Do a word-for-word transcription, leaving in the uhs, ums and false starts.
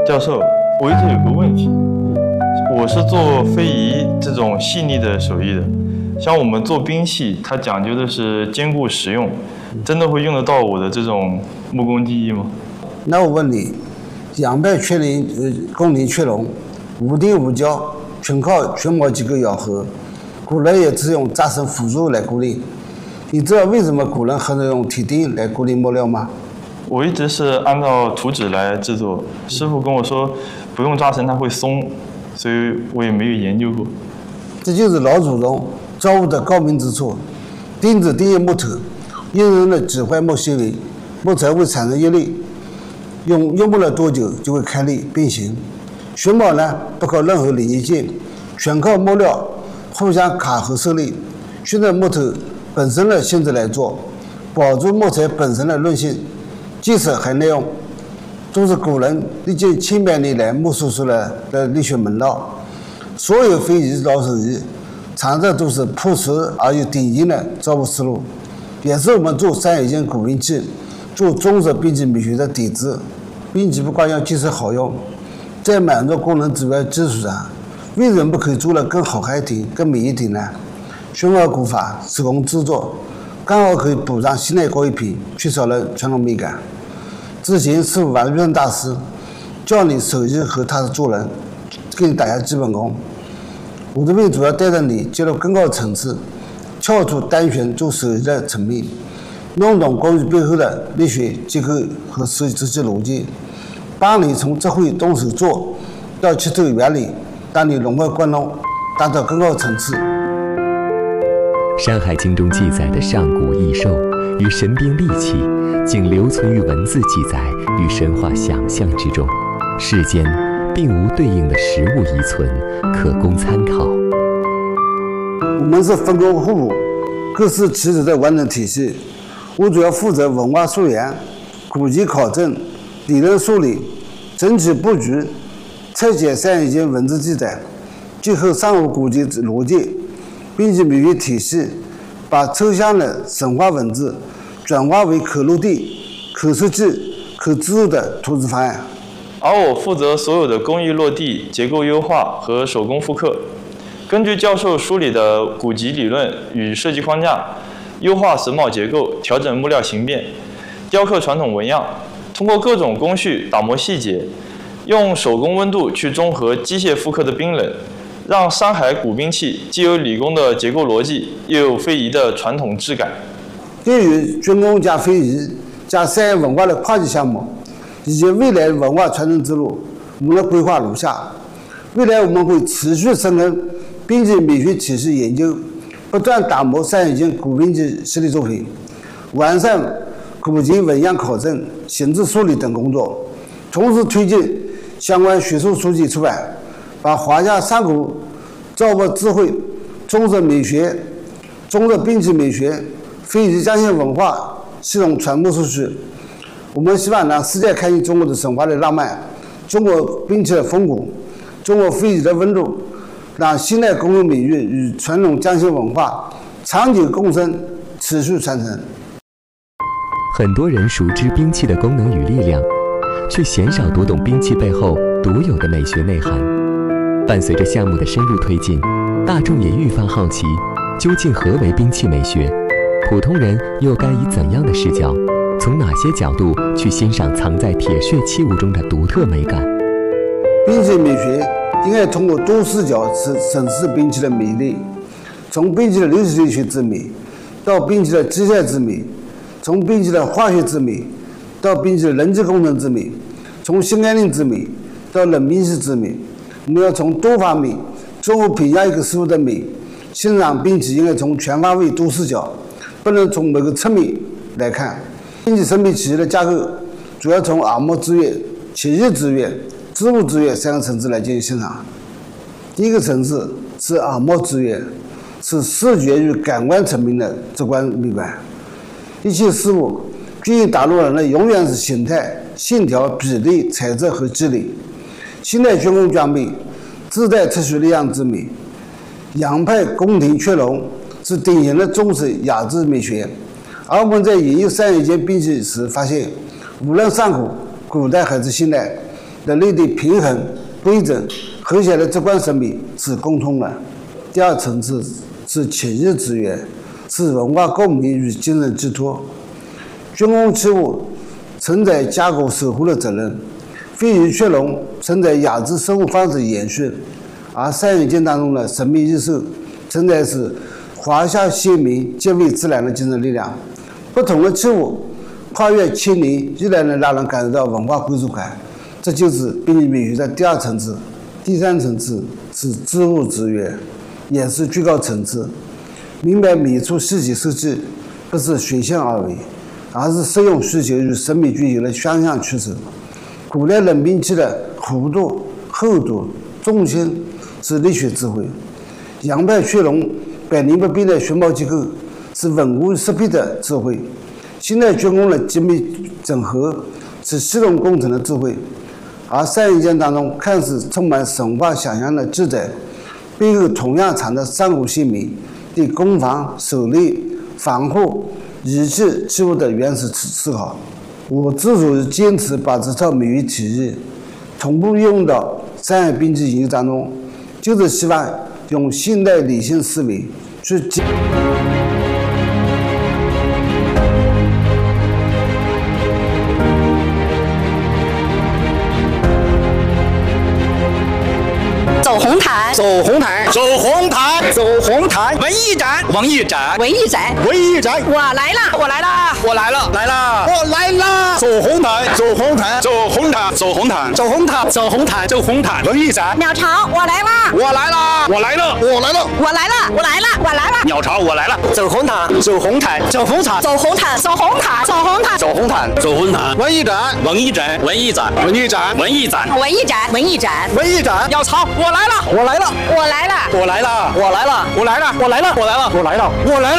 教授，我一直有个问题，我是做非遗这种细腻的手艺的，像我们做兵器，它讲究的是坚固实用，真的会用得到我的这种木工技艺吗？ 那我问你，杨派雀翎、呃宫廷雀笼，无钉无胶，全靠全毛机构咬合，古人也只用扎绳辅助来固定。你知道为什么古人很少用铁钉来固定木料吗？ 我一直是按照图纸来制作，师傅跟我说不用扎绳它会松，所以我也没有研究过。 这就是老祖宗造物的高明之处。钉子钉入木头，应用了指坏木纤维，木材会产生叶粒，用用不了多久就会开粒变形。旋铋呢，不靠任何连接件，全靠木料互相卡合受力，循着木头本身的性质来做，保住木材本身的韧性，即使还耐用，都是古人历经千百年来摸索出来的力学门道。所有非遗老手艺，常常都是朴实而又顶尖的造物思路，也是我们做山野间古兵器、做中式兵器美学的底子。兵器不光要技术好用，在满足功能指标基础上，为什么不可以做得更好看一点、更美一点呢？旋铋古法手工制作，刚好可以补上现代工艺品缺少了传统美感。之前师傅王玉生大师教你手艺和踏实做人，给你打下基本功。我这边主要带着你进入更高的层次，跳出单纯做手艺的层面，弄懂工艺背后的力学结构和设计设计逻辑，帮你从只会动手做到切透原理，让你融会贯通，达到更高的层次。 《山海经》中记载的上古异兽与神兵利器，仅留存于文字记载与神话想象之中，世间并无对应的实物遗存可供参考。 我们是分工互补、各司其职的完整体系。我主要负责文化溯源、古籍考证、理论梳理、整体布局、拆解山野间文字记载，结合上古古籍逻辑、并且美学体系，把抽象的神话文字转化为可落地、可设计、可植入的图纸方案。 而我负责所有的工艺落地、结构优化和手工复刻，根据教授梳理的古籍理论与设计框架，优化榫卯结构，调整木料形变，雕刻传统纹样，通过各种工序打磨细节，用手工温度去中和机械复刻的冰冷，让山海古兵器既有理工的结构逻辑，又有非遗的传统质感。 对于军工加非遗加山野文化的跨界项目以及未来文化传承之路，我们的规划如下：未来我们会持续深耕兵器美学体系研究，不断打磨山野间古兵器实力作品，完善古籍纹样考证、形制梳理等工作，同时推进相关学术书籍出版，把华夏上古造物智慧、中式美学、中式兵器美学、非遗匠心文化系统传播出去。我们希望让世界看见中国的神话的浪漫，中国兵器的风骨，中国非遗的温度，让现代工艺美学与传统匠心文化长久共生，持续传承。 很多人熟知兵器的功能与力量，却鲜少读懂兵器背后独有的美学内涵。伴随着项目的深入推进，大众也愈发好奇，究竟何为兵器美学？普通人又该以怎样的视角，从哪些角度去欣赏藏在铁血器物中的独特美感？ 兵器美学应该通过多视角审视兵器的美丽，从兵器的流体力学之美，到兵器的机械之美，从兵器的化学之美，到兵器的人机工程之美，从新概念之美，到冷兵器之美。我们要从多方面综合评价一个事物的美，欣赏兵器应该从全方位多视角，不能从某个侧面来看。兵器审美体系的架构主要从耳目之悦、器械之悦、织物之悦三个层次来进行欣赏。第一个层次是耳目之悦，是视觉与感官层面的直观美观。一切事物均已打入人的永远是形态、线条、比例、材质和肌理。现代军工装备自带特殊力量之美。杨派宫廷雀笼是典型的中式雅致美学，而我们在研究山野间兵器时发现，无论上古、古代还是现代， 人类的平衡、规整、和谐的直观审美是共通的。第二层次是情谊之源，是文化共鸣与精神寄托。军工器物承载加工守护的责任，飞鱼雀龙承载亚质生物方式延续，而山野间当中的神秘异兽承载是华夏先民敬畏自然的精神力量。不同的器物跨越千年，依然能让人感受到文化归属感，这就是冰极美学的第二层次。第三层次是知物之源，也是最高层次。明白美术细节设计不是随性而为，而是适用需求与审美追求的双向趋势。古代冷兵器的弧度、厚度、重心是力学智慧，洋派雀龙百年不变的旋毛结构是稳固适配的智慧，现代军工的精密整合是系统工程的智慧。而山野间当中看似充满神话想象的记载，背后同样藏着上古先民对攻防、狩猎、防护、仪器器物的原始思考。我之所以坚持把这套美学体系同步用到山海兵器研究当中，就是希望用现代理性思维去解走红毯， 走红毯，走红毯，走红毯，文艺展，文艺展， 文艺展， 文艺展， 我来了，我来了， 我来了，来了，我来了，走红毯，走红毯，走红毯，走红毯，走红毯，走红毯，走红毯，文艺展， 鸟巢，我来了， 我来了，我来了，我来了， 我来了，我来了，我来了， 鸟巢，我来了，走红毯，走红毯，走红毯， 走红毯，走红毯，走红毯， 走红毯，走红毯，文艺展，文艺展，文艺展，文艺展，文艺展， 文艺展，文艺展， 文艺展，鸟巢，我来了，我来了， 我来了， 我来了，我来了，我来了，我来了，我来了，我来了，我来了。